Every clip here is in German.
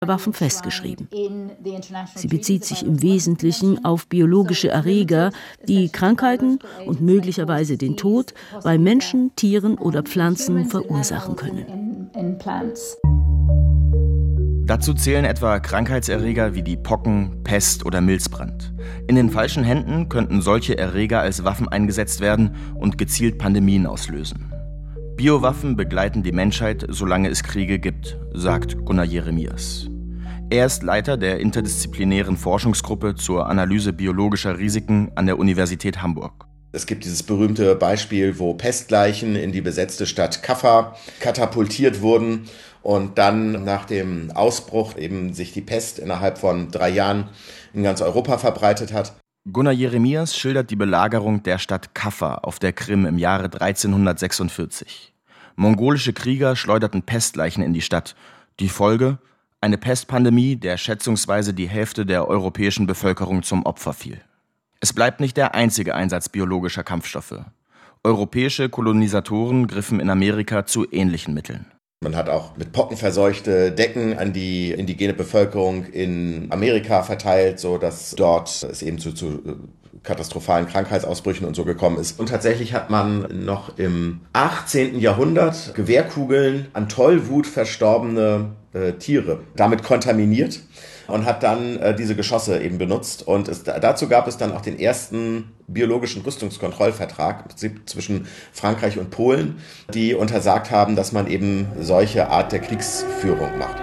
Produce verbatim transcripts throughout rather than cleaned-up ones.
Waffen festgeschrieben. Sie bezieht sich im Wesentlichen auf biologische Erreger, die Krankheiten und möglicherweise den Tod bei Menschen, Tieren oder Pflanzen verursachen können. Dazu zählen etwa Krankheitserreger wie die Pocken, Pest oder Milzbrand. In den falschen Händen könnten solche Erreger als Waffen eingesetzt werden und gezielt Pandemien auslösen. Biowaffen begleiten die Menschheit, solange es Kriege gibt, sagt Gunnar Jeremias. Er ist Leiter der interdisziplinären Forschungsgruppe zur Analyse biologischer Risiken an der Universität Hamburg. Es gibt dieses berühmte Beispiel, wo Pestleichen in die besetzte Stadt Kaffa katapultiert wurden und dann nach dem Ausbruch eben sich die Pest innerhalb von drei Jahren in ganz Europa verbreitet hat. Gunnar Jeremias schildert die Belagerung der Stadt Kaffa auf der Krim im Jahre dreizehnhundertsechsundvierzig. Mongolische Krieger schleuderten Pestleichen in die Stadt. Die Folge? Eine Pestpandemie, der schätzungsweise die Hälfte der europäischen Bevölkerung zum Opfer fiel. Es bleibt nicht der einzige Einsatz biologischer Kampfstoffe. Europäische Kolonisatoren griffen in Amerika zu ähnlichen Mitteln. Man hat auch mit Pocken verseuchte Decken an die indigene Bevölkerung in Amerika verteilt, so dass dort es eben zu, zu katastrophalen Krankheitsausbrüchen und so gekommen ist. Und tatsächlich hat man noch im achtzehnten Jahrhundert Gewehrkugeln an Tollwut verstorbene äh, Tiere damit kontaminiert und hat dann äh, diese Geschosse eben benutzt. Und es, dazu gab es dann auch den ersten biologischen Rüstungskontrollvertrag im Prinzip zwischen Frankreich und Polen, die untersagt haben, dass man eben solche Art der Kriegsführung macht.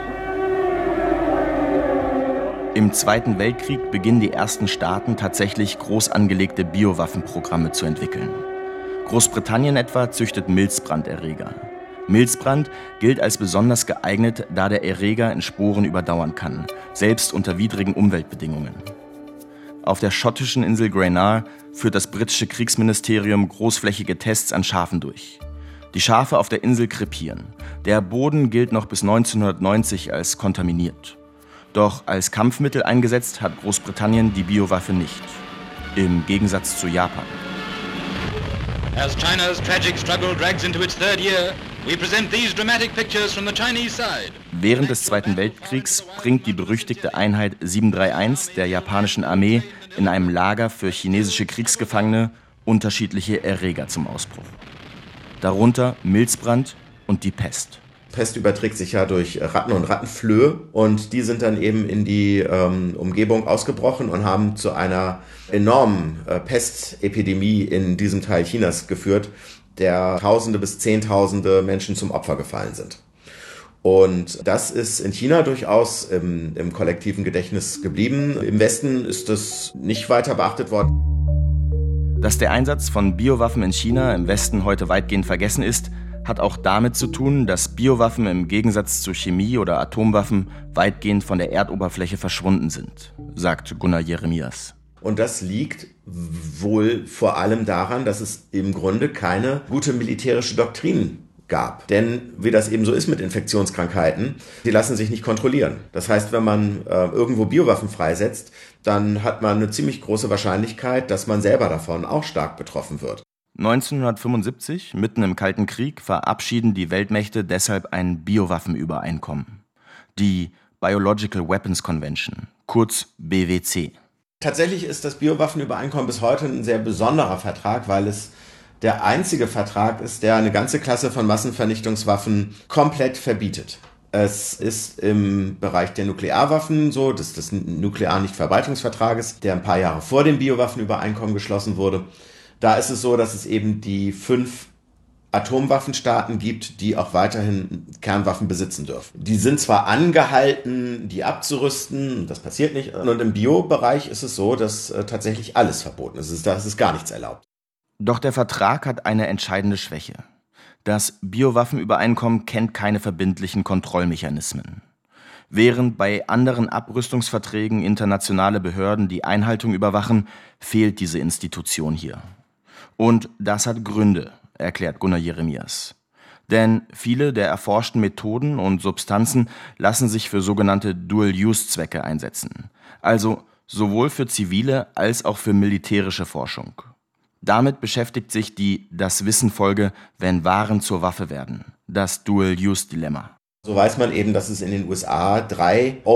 Im Zweiten Weltkrieg beginnen die ersten Staaten tatsächlich groß angelegte Biowaffenprogramme zu entwickeln. Großbritannien etwa züchtet Milzbranderreger. Milzbrand gilt als besonders geeignet, da der Erreger in Sporen überdauern kann, selbst unter widrigen Umweltbedingungen. Auf der schottischen Insel Greynar führt das britische Kriegsministerium großflächige Tests an Schafen durch. Die Schafe auf der Insel krepieren. Der Boden gilt noch bis neunzehnhundertneunzig als kontaminiert. Doch als Kampfmittel eingesetzt hat Großbritannien die Biowaffe nicht. Im Gegensatz zu Japan. As China's tragic struggle drags into its third year, we present these dramatic pictures from the Chinese side. Während des Zweiten Weltkriegs bringt die berüchtigte Einheit sieben drei eins der japanischen Armee in einem Lager für chinesische Kriegsgefangene unterschiedliche Erreger zum Ausbruch. Darunter Milzbrand und die Pest. Pest überträgt sich ja durch Ratten und Rattenflöhe und die sind dann eben in die ähm, Umgebung ausgebrochen und haben zu einer enormen äh, Pestepidemie in diesem Teil Chinas geführt, der Tausende bis Zehntausende Menschen zum Opfer gefallen sind. Und das ist in China durchaus im, im kollektiven Gedächtnis geblieben. Im Westen ist das nicht weiter beachtet worden. Dass der Einsatz von Biowaffen in China im Westen heute weitgehend vergessen ist, hat auch damit zu tun, dass Biowaffen im Gegensatz zu Chemie- oder Atomwaffen weitgehend von der Erdoberfläche verschwunden sind, sagt Gunnar Jeremias. Und das liegt wohl vor allem daran, dass es im Grunde keine gute militärische Doktrin gab. Denn wie das eben so ist mit Infektionskrankheiten, die lassen sich nicht kontrollieren. Das heißt, wenn man äh, irgendwo Biowaffen freisetzt, dann hat man eine ziemlich große Wahrscheinlichkeit, dass man selber davon auch stark betroffen wird. neunzehnhundertfünfundsiebzig, mitten im Kalten Krieg, verabschieden die Weltmächte deshalb ein Biowaffenübereinkommen. Die Biological Weapons Convention, kurz B W C. Tatsächlich ist das Biowaffenübereinkommen bis heute ein sehr besonderer Vertrag, weil es der einzige Vertrag ist, der eine ganze Klasse von Massenvernichtungswaffen komplett verbietet. Es ist im Bereich der Nuklearwaffen so, dass des Nuklearnichtverbreitungsvertrages, der ein paar Jahre vor dem Biowaffenübereinkommen geschlossen wurde. Da ist es so, dass es eben die fünf Atomwaffenstaaten gibt, die auch weiterhin Kernwaffen besitzen dürfen. Die sind zwar angehalten, die abzurüsten, das passiert nicht. Und im Bio-Bereich ist es so, dass äh, tatsächlich alles verboten ist. Da ist es gar nichts erlaubt. Doch der Vertrag hat eine entscheidende Schwäche. Das Biowaffenübereinkommen kennt keine verbindlichen Kontrollmechanismen. Während bei anderen Abrüstungsverträgen internationale Behörden die Einhaltung überwachen, fehlt diese Institution hier. Und das hat Gründe, erklärt Gunnar Jeremias. Denn viele der erforschten Methoden und Substanzen lassen sich für sogenannte Dual-Use-Zwecke einsetzen. Also sowohl für zivile als auch für militärische Forschung. Damit beschäftigt sich die Das-Wissen-Folge, wenn Waren zur Waffe werden, das Dual-Use-Dilemma. So weiß man eben, dass es in den U S A drei